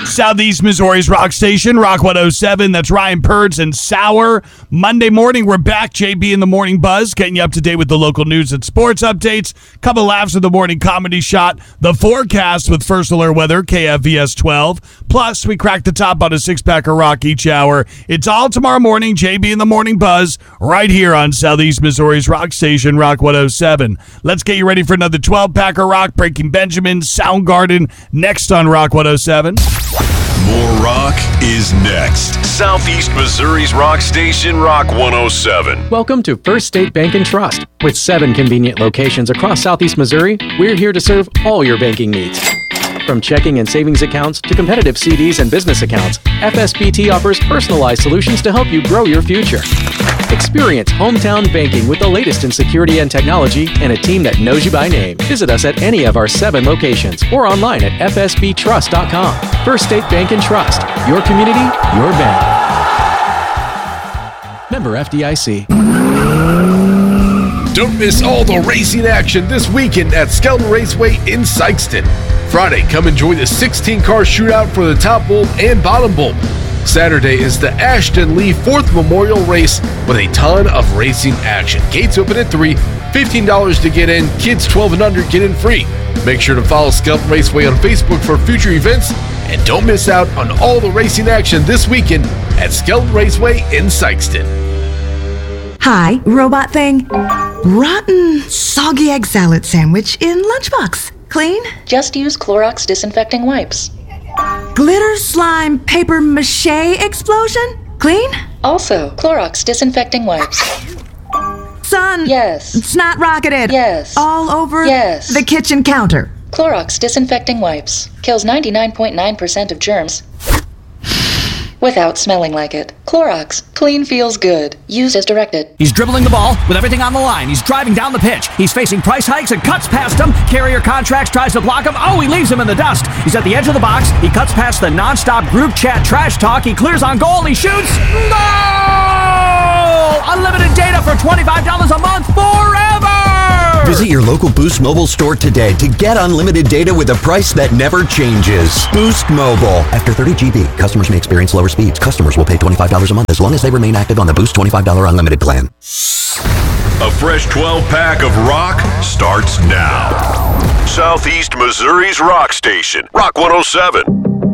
Southeast Missouri's Rock Station, Rock 107. That's Ryan Purds and Sauer. Monday morning, we're back. JB in the Morning Buzz, getting you up to date with the local news and sports updates. Couple laughs with the morning comedy shot. The forecast with First Alert Weather, KFVS 12. Plus, we crack the top on a six-pack of rock each hour. It's all tomorrow morning. JB in the Morning Buzz, right here on Southeast Missouri's Rock Station, Rock 107. Let's get you ready for another 12-pack of rock. Breaking Benjamin, Soundgarden, next on Rock 107. More rock is next. Southeast Missouri's Rock Station, Rock 107. Welcome to First State Bank and Trust. With 7 convenient locations across Southeast Missouri, we're here to serve all your banking needs. From checking and savings accounts to competitive CDs and business accounts, FSBT offers personalized solutions to help you grow your future. Experience hometown banking with the latest in security and technology and a team that knows you by name. Visit us at any of our 7 locations or online at fsbtrust.com. First State Bank and Trust. Your community, your bank. Member FDIC. Don't miss all the racing action this weekend at Skelton Raceway in Sikeston. Friday, come enjoy the 16-car shootout for the top bulb and bottom bulb. Saturday is the Ashton Lee 4th Memorial Race with a ton of racing action. Gates open at 3, $15 to get in. Kids 12 and under get in free. Make sure to follow Skelton Raceway on Facebook for future events. And don't miss out on all the racing action this weekend at Skelton Raceway in Sikeston. Hi, robot thing. Rotten, soggy egg salad sandwich in lunchbox. Clean? Just use Clorox disinfecting wipes. Glitter slime paper mache explosion? Clean? Also, Clorox disinfecting wipes. Son. Yes. Snot rocketed. Yes. All over Yes. the kitchen counter. Clorox disinfecting wipes. Kills 99.9% of germs without smelling like it. Clorox. Clean feels good. Use as directed. He's dribbling the ball with everything on the line. He's driving down the pitch. He's facing price hikes and cuts past him. Carrier Contracts tries to block him. Oh, he leaves him in the dust. He's at the edge of the box. He cuts past the nonstop group chat trash talk. He clears on goal. He shoots. Goal! Unlimited data for $25 a month forever! Visit your local Boost Mobile store today to get unlimited data with a price that never changes. Boost Mobile. After 30 GB, customers may experience lower speeds. Customers will pay $25 a month as long as they remain active on the Boost $25 unlimited plan. A fresh 12-pack of rock starts now. Southeast Missouri's Rock Station, Rock 107.